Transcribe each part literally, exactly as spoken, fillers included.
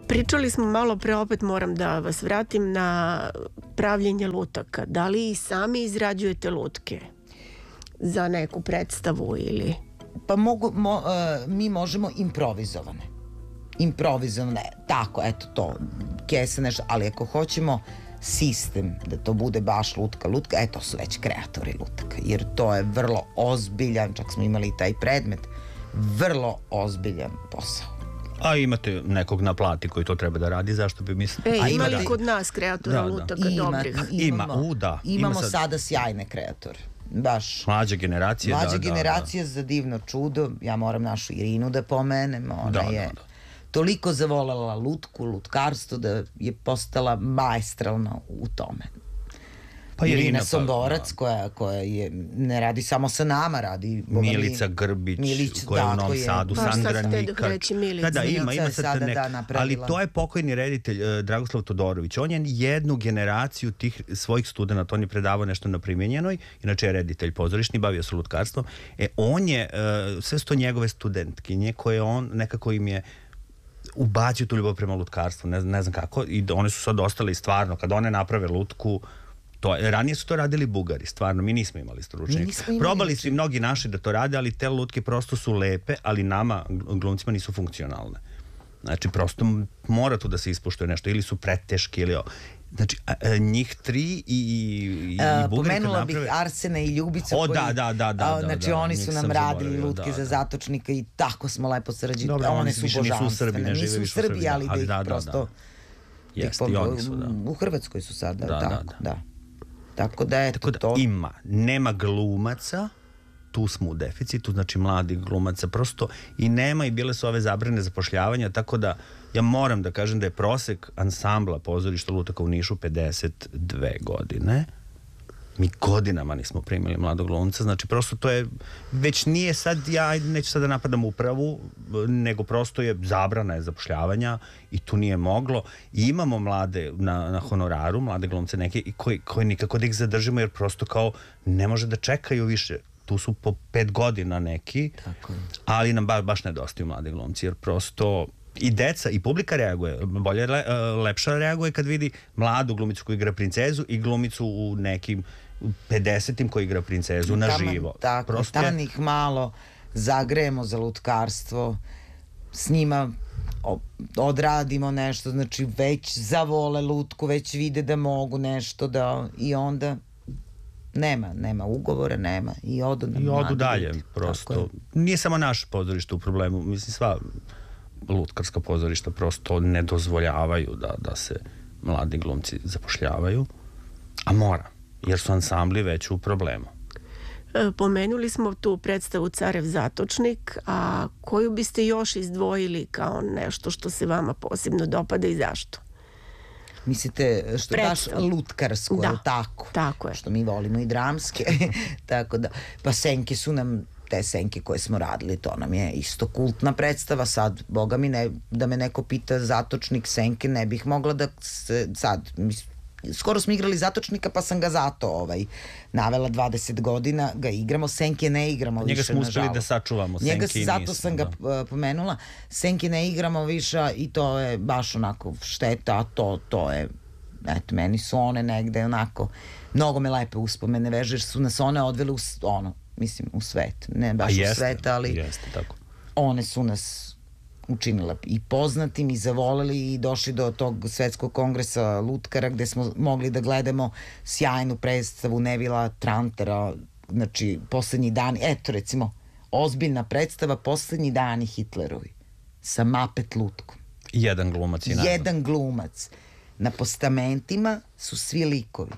Pričali smo malo pre, opet moram da vas vratim na pravljenje lutaka. Da li i sami izrađujete lutke za neku predstavu ili... Pa mogu, mo, uh, mi možemo improvizovane. Improvizovane, tako, eto to, kese nešto, ali ako hoćemo sistem, da to bude baš lutka, lutka, eto su već kreatori lutaka, jer to je vrlo ozbiljan, čak smo imali taj predmet, vrlo ozbiljan posao. A imate nekog na plati koji to treba da radi, zašto bi mislili? E, ima li kod nas kreatora da, lutaka da. dobrih? Ima, ima, u, da. Imamo ima sad... sada sjajne kreatore. Baš. Mlađa generacija, Mlađa da, generacija da, da. za divno čudo. Ja moram našu Irinu da pomenem. Ona da, je da, da. toliko zavolela lutku, lutkarstvo da je postala maestralna u tome. Pa Irina, Irina Somborac, pa, koja, koja je, ne radi samo sa nama, radi... Milica Grbić, Milić, koja je u Novom Sadu, pa, Sandra Nikač. Da, da, ima, ima sad nek... da, ali to je pokojni reditelj uh, Dragoslav Todorović. On je jednu generaciju tih svojih studenta, on je predavao nešto na Primjenjenoj, inače je reditelj pozorišni, bavio se lutkarstvom. E, on je, uh, sve sto njegove studentkinje, koje on nekako im je ubacio tu ljubav prema lutkarstvu, ne, ne znam kako, i one su sad ostale i stvarno, kad one naprave lutku, to, ranije su to radili Bugari, stvarno, mi nismo imali stručnjaka. Probali su i mnogi naši da to rade, ali te lutke prosto su lepe, ali nama, glumcima, nisu funkcionalne. Znači, prosto mora tu da se ispoštuje nešto, ili su preteški, ili... Znači, a, a, njih tri i, i, i a, Bugari pomenula naprave... bih Arsena i Ljubicu o, koji, da, da, da, da, a, znači da, oni su nam radili lutke da, za da. Zatočnika i tako smo lepo sarađivali. Dobro, one su božanstvene. Nisu u Srbiji, ne žive nisu u Srbiji, ali da, ali ih da, prosto... Da, da. Jeste, po, i oni su, da. U Hrvatskoj su sad, da, da, tako, da, da. Tako da je tako da to... ima, nema glumaca, tu smo u deficitu, znači mladi glumaca prosto i nema i bile su ove zabrane zapošljavanja, tako da ja moram da kažem da je prosek ansambla pozorišta lutaka u Nišu pedeset dve godine. Mi godinama nismo primili mladog glumca, znači prosto to je, već nije sad, ja neću sad da napadam upravu, nego prosto je zabrana je zapošljavanja i tu nije moglo. I imamo mlade na, na honoraru, mlade glumce neke i koji, koji nikako da ih zadržimo jer prosto kao ne može da čekaju više. Tu su po pet godina neki, tako je. Ali nam ba, baš nedostaju mladi glumci jer prosto i deca i publika reaguje, bolje le, lepša reaguje kad vidi mladu glumicu koja igra princezu i glumicu u nekim pedesetim koji igra princezu na živo. Tako, prosto tam ih malo zagrejemo za lutkarstvo, s njima odradimo nešto, znači već zavole lutku, već vide da mogu nešto da i onda nema, nema ugovora, nema i odu na I odu dalje, ljudi. prosto. Nije samo naše pozorište u problemu, mislim sva lutkarska pozorišta prosto ne dozvoljavaju da, da se mladi glumci zapošljavaju, a mora, jer su ansambli već u problemu. E, pomenuli smo tu predstavu Carev zatočnik, a koju biste još izdvojili kao nešto što se vama posebno dopada i zašto? Mislite što je baš lutkarsko, da, je tako? Tako je. Što mi volimo i dramske, tako da, pa senke su nam te senke koje smo radili, to nam je isto kultna predstava, sad, boga mi, ne, da me neko pita zatočnik senke, ne bih mogla da se, sad, mis, skoro smo igrali zatočnika, pa sam ga zato ovaj, navela dvadeset godina, ga igramo, senke ne igramo njega više, smo uspeli nažalost. Da sačuvamo, senke njega, nismo. Zato sam ga da. pomenula, senke ne igramo više i to je baš onako šteta, a to, to je, eto, meni su one negde onako, mnogo me lepe uspomene veže, jer su nas one odvele u, ono, mislim, u svet, ne baš jeste, u svet, ali jeste, tako. One su nas učinile i poznatim i zavoleli i došli do tog svetskog kongresa lutkara gde smo mogli da gledamo sjajnu predstavu Nevila Trantera, znači poslednji dani, eto recimo ozbiljna predstava Poslednji dani Hitlerovi sa Mapet lutkom. Jedan glumac i naravno. Jedan glumac. Na postamentima su svi likovi.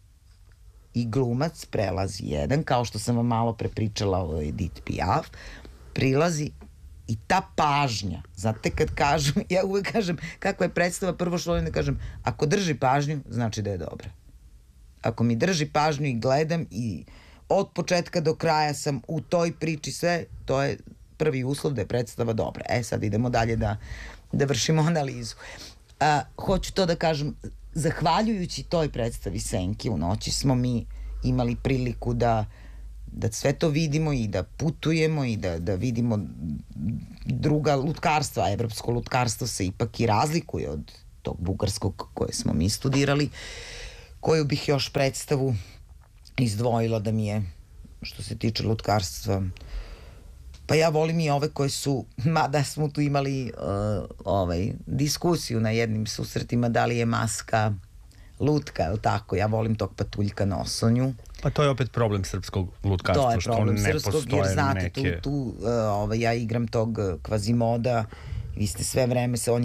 I glumac prelazi jedan, kao što sam vam malo prepričala o Edith Piaf, prilazi i ta pažnja, znate kad kažu, ja uvek kažem kakva je predstava, prvo što volim da kažem, ako drži pažnju, znači da je dobra. Ako mi drži pažnju i gledam i od početka do kraja sam u toj priči sve, to je prvi uslov da je predstava dobra. E sad idemo dalje da, da vršimo analizu. A, hoću to da kažem, zahvaljujući toj predstavi Senki u noći smo mi imali priliku da da sve to vidimo i da putujemo i da, da vidimo druga lutkarstva. Evropsko lutkarstvo se ipak i razlikuje od tog bugarskog koje smo mi studirali. Koju bih još predstavu izdvojila da mi je, što se tiče lutkarstva, pa ja volim i ove koje su, mada smo tu imali uh, ovaj, diskusiju na jednim susretima da li je maska lutka, ili tako, ja volim tog patuljka na osonju. Pa to je opet problem srpskog lutkarstva, to je problem što ne srpskog, postoje jer znate, neke... tu, tu uh, ovaj, ja igram tog Kvazimoda, vi ste sve vreme se, on je